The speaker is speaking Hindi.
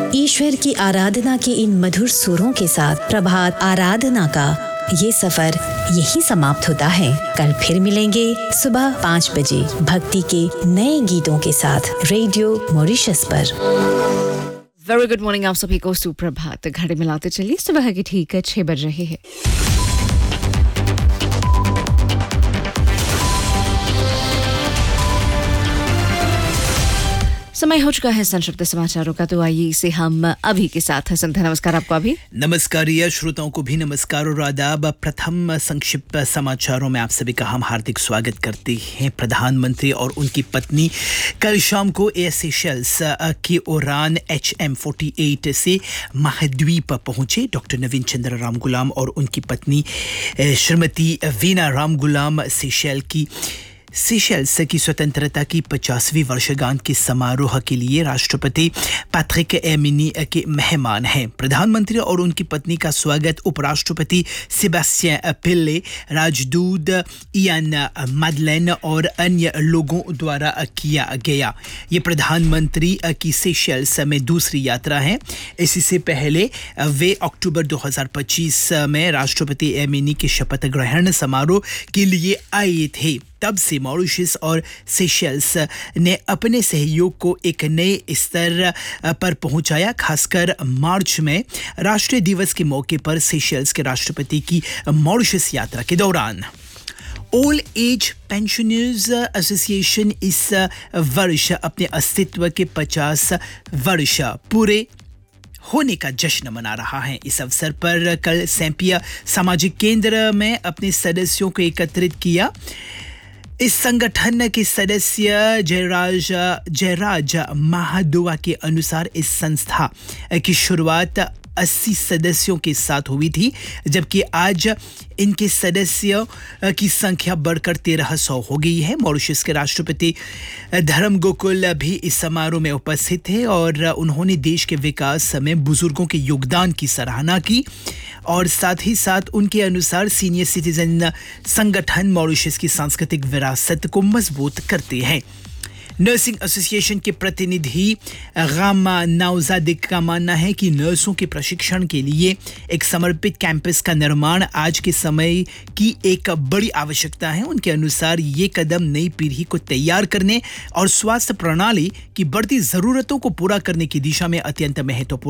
ईश्वर की आराधना के इन मधुर सुरों के साथ प्रभात आराधना का ये सफर यहीं समाप्त होता है। कल फिर मिलेंगे सुबह 5 बजे भक्ति के नए गीतों के साथ रेडियो मॉरिशस पर। वेरी गुड मॉर्निंग आप सभी को सुप्रभात। घड़ी मिलाते चलिए सुबह के ठीक 6 बज रहे हैं। समय हो चुका है संक्षिप्त समाचारों का, तो आइए इसे हम अभी के साथ सुनते हैं। नमस्कार आपको अभी। नमस्कार रिया, श्रोताओं को भी नमस्कार और आदाब। प्रथम संक्षिप्त समाचारों में आप सभी का हम हार्दिक स्वागत करते हैं। प्रधानमंत्री और उनकी पत्नी कल शाम को एयर सेशल्स की उड़ान HM48 से महाद्वीप पहुंचे। डॉक्टर नवीन चंद्र रामगुलाम और उनकी पत्नी श्रीमती वीना रामगुलाम सेशल्स की स्वतंत्रता की 50वीं वर्षगांठ के समारोह के लिए राष्ट्रपति पैट्रिक एमिनी के मेहमान हैं। प्रधानमंत्री और उनकी पत्नी का स्वागत उपराष्ट्रपति सेबास्टियन पिल्ले, राजदूत इयान मैडलेन और अन्य लोगों द्वारा किया गया। ये प्रधानमंत्री की सेशल्स में दूसरी यात्रा है। इससे पहले वे अक्टूबर 2025 में राष्ट्रपति एमिनी के शपथ ग्रहण समारोह के लिए आए थे। तब से मॉरिशस और सेशल्स ने अपने सहयोग को एक नए स्तर पर पहुंचाया। खासकर मार्च में राष्ट्रीय दिवस के मौके पर सेशल्स के राष्ट्रपति की मॉरिशस यात्रा के दौरान ऑल एज पेंशनर्स एसोसिएशन इस वर्ष अपने अस्तित्व के 50 वर्ष पूरे होने का जश्न मना रहा है। इस अवसर पर कल सैंपिया सामाजिक केंद्र में अपने सदस्यों को एकत्रित किया। इस संगठन के सदस्य जयराज महादुआ के अनुसार इस संस्था की शुरुआत 80 सदस्यों के साथ हुई थी, जबकि आज इनके सदस्यों की संख्या बढ़कर 1300 हो गई है। मॉरिशस के राष्ट्रपति धर्म गोकुल भी इस समारोह में उपस्थित थे और उन्होंने देश के विकास में बुजुर्गों के योगदान की सराहना की और साथ ही साथ उनके अनुसार सीनियर सिटीजन संगठन मॉरिशस की सांस्कृतिक विरासत को मजबूत करते हैं। नर्सिंग एसोसिएशन के प्रतिनिधि गामा नौजादिक का मानना है कि नर्सों के प्रशिक्षण के लिए एक समर्पित कैंपस का निर्माण आज के समय की एक बड़ी आवश्यकता है। उनके अनुसार ये कदम नई पीढ़ी को तैयार करने और स्वास्थ्य प्रणाली की बढ़ती ज़रूरतों को पूरा करने की दिशा में अत्यंत महत्वपूर्ण